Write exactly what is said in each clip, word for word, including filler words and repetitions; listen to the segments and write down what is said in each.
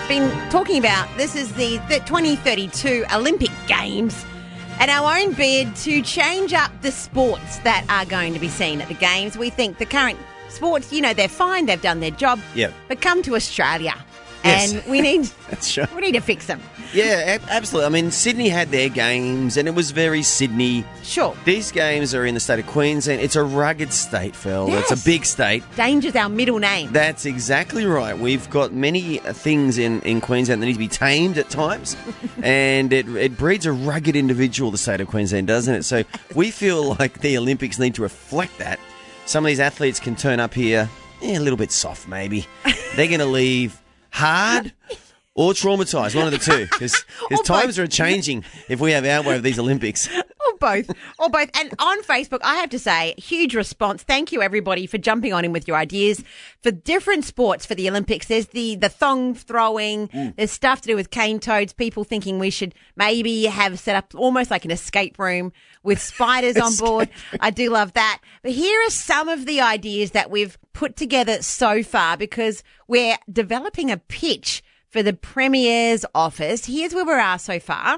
been talking about this is the, the twenty thirty-two Olympic Games and our own bid to change up the sports that are going to be seen at the Games. We think the current sports, you know, they're fine, they've done their job, yep. but come to Australia yes. and we need, That's right. we need to fix them. Yeah, absolutely. I mean, Sydney had their games and it was very Sydney. Sure. These games are in the state of Queensland. It's a rugged state, Phil. Yes. It's a big state. Danger's our middle name. That's exactly right. We've got many things in, in Queensland that need to be tamed at times, and it, it breeds a rugged individual, the state of Queensland, doesn't it? So we feel like the Olympics need to reflect that. Some of these athletes can turn up here eh, a little bit soft, maybe. They're going to leave hard or traumatised, one of the two, because times are changing if we have our way of these Olympics. Or both. Or both. And on Facebook, I have to say, huge response. Thank you, everybody, for jumping on in with your ideas for different sports for the Olympics. There's the, the thong throwing. Mm. There's stuff to do with cane toads. People thinking we should maybe have set up almost like an escape room with spiders on board. I do love that. But here are some of the ideas that we've put together so far because we're developing a pitch for the Premier's office. Here's where we are so far.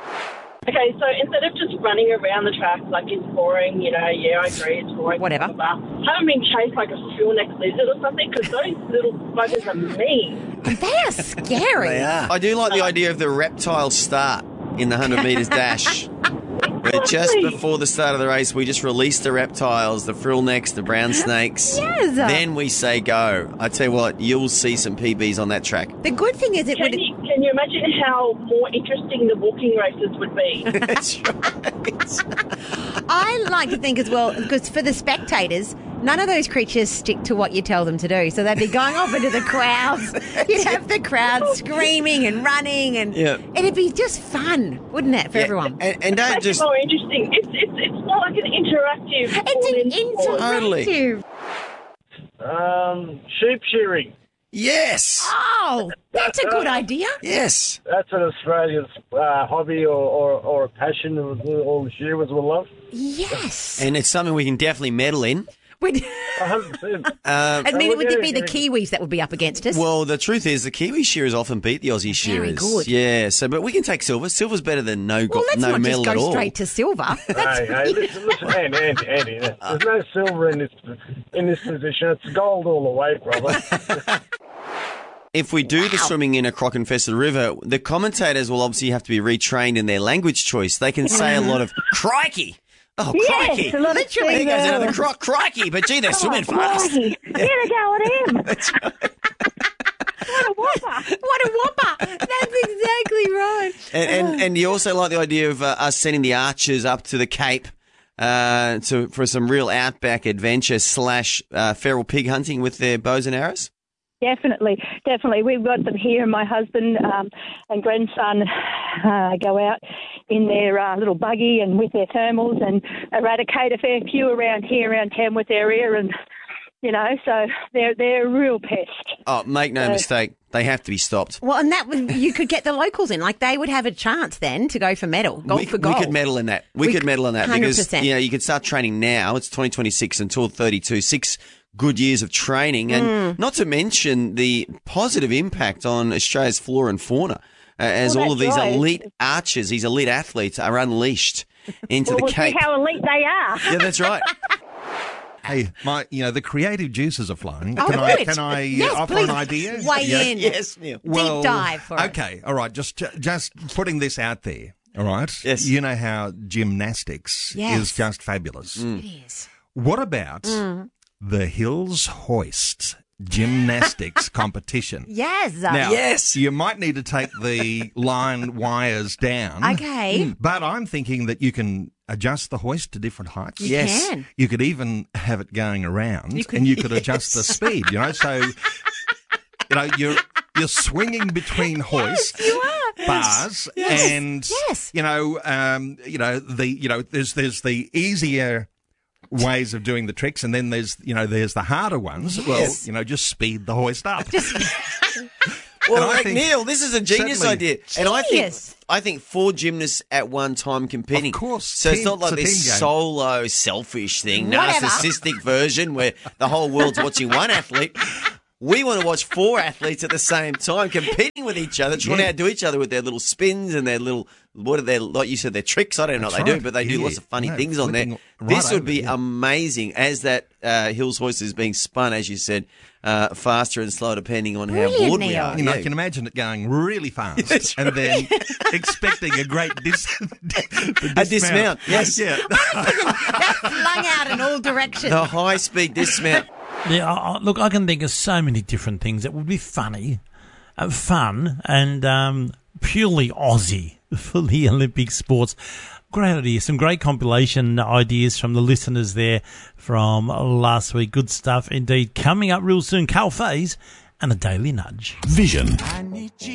Okay, so instead of just running around the track like it's boring, you know, yeah, I agree, it's boring. Whatever. Blah, blah, blah. Have them been chased like a full-necked lizard or something, because those little buggers are mean. They are scary. They are. I do like the idea of the reptile start in the one hundred metres dash. But just before the start of the race, we just release the reptiles, the frill necks, the brown snakes. Yes. Then we say go. I tell you what, you'll see some P Bs on that track. The good thing is it can would... You, can you imagine how more interesting the walking races would be? That's right. I like to think as well, because for the spectators, none of those creatures stick to what you tell them to do. So they'd be going off into the crowds. You'd have the crowd screaming and running, and yeah. it'd be just fun, wouldn't it, for yeah, everyone? And, and don't That's just... more interesting. It's, it's, it's more like an interactive... It's an interactive. Um, sheep shearing. Yes. Oh, that's a good idea. Yes. That's an Australian uh, hobby or, or, or a passion that all the shearers will love. Yes. And it's something we can definitely medal in. We'd... one hundred percent. Um, I mean, would it be the Kiwis that would be up against us? Well, the truth is the Kiwi shearers often beat the Aussie shearers. Very good. Yeah, so but we can take silver. Silver's better than no, well, let's no not medal just at go all. straight to silver. hey, hey, listen, listen, Andy, Andy, Andy, there's no silver in this in this position. It's gold all the way, brother. If we do wow. the swimming in a croc-infested river, the commentators will obviously have to be retrained in their language choice. They can say a lot of crikey. Oh, crikey. Yes, literally. There goes another croc, crikey. But gee, they're swimming fast. Here they go at him. That's right. What a whopper. What a whopper. That's exactly right. And, and, and you also like the idea of uh, us sending the archers up to the Cape uh, to for some real outback adventure slash uh, feral pig hunting with their bows and arrows? Definitely, definitely. We've got them here, and my husband um, and grandson uh, go out in their uh, little buggy and with their thermals and eradicate a fair few around here, around Tamworth area, and you know, so they're they're a real pest. Oh, make no So- mistake, they have to be stopped. Well, and that would, you could get the locals in. Like, they would have a chance then to go for medal, gold we, for gold. we could medal in that. We, We could could- medal in that one hundred because percent. you know you could start training now. It's twenty twenty-six until thirty-two, six good years of training, and Mm. not to mention the positive impact on Australia's flora and fauna uh, as Well, all of these that's right. elite archers, these elite athletes, are unleashed into Well, the we'll Cape. see how elite they are. Yeah, that's right. Hey, my, you know, the creative juices are flowing. Oh, can I, good. can I uh, Yes, offer please. an idea? Weigh Yeah. in. Yes, Neil. Well, dive for us. Okay, all right. Just, just putting this out there. All right. Yes. You know how gymnastics Yes. is just fabulous. It is. What about the Hills Hoist gymnastics competition? Yes. Now, Yes. you might need to take the line wires down. Okay. But I'm thinking that you can adjust the hoist to different heights. You Yes. can. You could even have it going around, You could- and you could adjust the Yes. speed. You know, so you know you're you're swinging between hoist You are. bars, Yes. and Yes. you know, um, you know the you know there's there's the easier ways of doing the tricks, and then there's you know there's the harder ones. Yes. Well, you know, just speed the hoist up. Well, And I like, think- Neil, this is a genius Certainly. idea, and I think Genius. I think four gymnasts at one time competing. Of course. so it's Team- not like it's a this team game. solo, selfish thing, Whatever. narcissistic version where the whole world's watching one athlete. We want to watch four athletes at the same time competing with each other, trying Yeah. to outdo each other with their little spins and their little, what are their, like you said, their tricks. I don't know That's what they right. do, but they do Yeah. lots of funny No, things on there. flipping right This would over, be yeah. amazing as that uh, Hills hoist is being spun, as you said, uh, faster and slower depending on how Brilliant, bored we Neil. are. You know, Yeah. I can imagine it going really fast and then expecting a great dis- the A dismount, yes. Yeah. Flung out in all directions. The high-speed dismount. Yeah, I, I- look, I can think of so many different things that would be funny, uh, fun, and um, purely Aussie for the Olympic sports. Great idea. Some great compilation ideas from the listeners there from last week. Good stuff indeed. Coming up real soon, Cal Faze and a Daily Nudge. Vision.